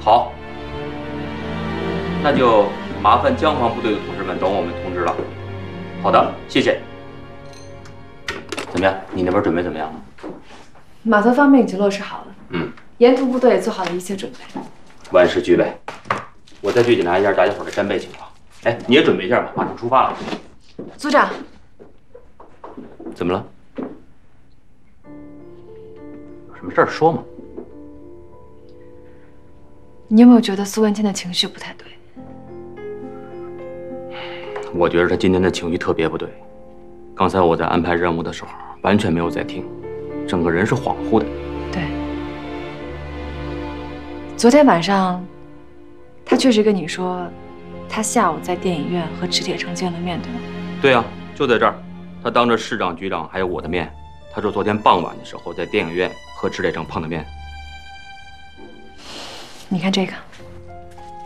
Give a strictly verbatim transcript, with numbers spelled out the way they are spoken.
好，那就麻烦江防部队的同志们等我们通知了。好的，谢谢。怎么样？你那边准备怎么样？ 码头方面已经落实好了， 嗯， 沿途部队也做好了一切准备， 万事俱备。我再去检查一下大家伙的战备情况。哎，你也准备一下吧，马上出发了。 组长， 怎么了？有什么事儿说嘛？ 你有没有觉得苏文谦的情绪不太对？ 我觉得他今天的情绪特别不对。刚才我在安排任务的时候，完全没有在听，整个人是恍惚的。 对，昨天晚上，他确实跟你说，他下午在电影院和池铁城见了面，对吗？ 对啊，就在这儿，他当着市长、局长还有我的面，他说昨天傍晚的时候在电影院和池铁城碰的面。 你看这个，